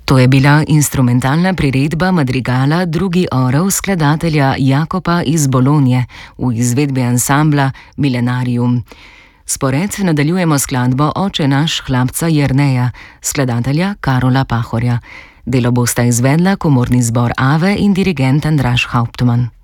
To je bila instrumentalna priredba madrigala Drugi orel skladatelja Jakopa iz Bolonje v izvedbi ansambla Millenarium. Spored nadaljujemo skladbo Oče naš hlapca Jerneja, skladatelja Karola Pahorja. Delo bosta izvedla komorni zbor Ave in dirigent Andraž Hauptmann.